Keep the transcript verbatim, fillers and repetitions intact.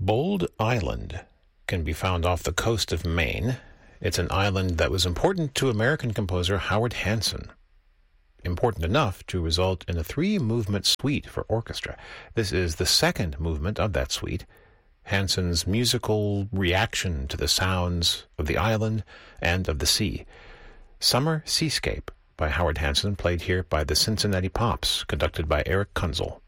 Bold Island can be found off the coast of Maine. It's an island that was important to American composer Howard Hanson. Important enough to result in a three-movement suite for orchestra. This is the second movement of that suite. Hanson's musical reaction to the sounds of the island and of the sea. Summer Seascape by Howard Hanson, played here by the Cincinnati Pops, conducted by Eric Kunzel.